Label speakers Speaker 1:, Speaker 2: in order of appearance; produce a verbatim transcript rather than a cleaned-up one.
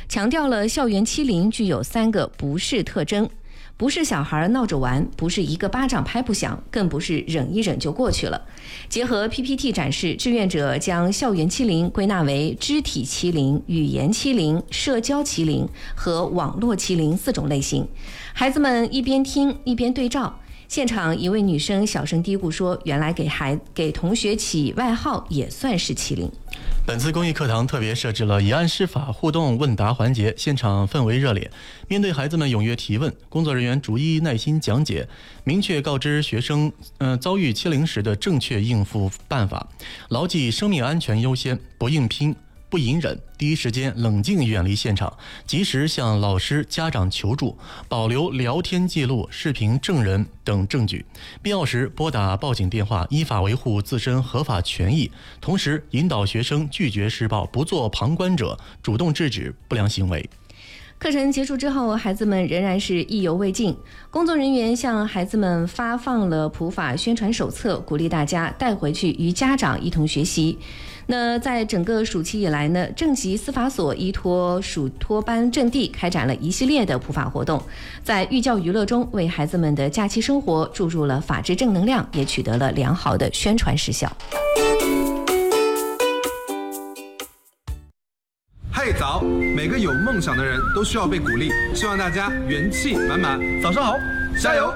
Speaker 1: 强调了校园欺凌具有三个不是特征。不是小孩闹着玩，不是一个巴掌拍不响，更不是忍一忍就过去了。结合 P P T 展示，志愿者将校园欺凌归纳为肢体欺凌、语言欺凌、社交欺凌和网络欺凌四种类型。孩子们一边听一边对照。现场一位女生小声嘀咕说：“原来给孩给同学起外号也算是欺凌。”
Speaker 2: 本次公益课堂特别设置了以案释法互动问答环节，现场氛围热烈。面对孩子们踊跃提问，工作人员逐一耐心讲解，明确告知学生呃遭遇欺凌时的正确应付办法，牢记生命安全优先，不硬拼不隐忍，第一时间冷静远离现场，及时向老师家长求助，保留聊天记录、视频证人等证据，必要时拨打报警电话，依法维护自身合法权益，同时引导学生拒绝施暴，不做旁观者，主动制止不良行为。
Speaker 1: 课程结束之后，孩子们仍然是意犹未尽。工作人员向孩子们发放了普法宣传手册，鼓励大家带回去与家长一同学习。那在整个暑期以来呢，正极司法所依托暑托班阵地开展了一系列的普法活动，在寓教于乐中为孩子们的假期生活注入了法治正能量，也取得了良好的宣传实效。
Speaker 3: 嗨早，每个有梦想的人都需要被鼓励，希望大家元气满满。早上好，加油！